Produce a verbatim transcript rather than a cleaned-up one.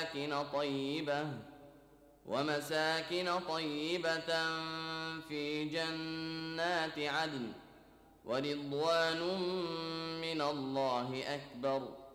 ومساكن طيبة ومساكن طيبة في جنات عدن ورضوان من الله أكبر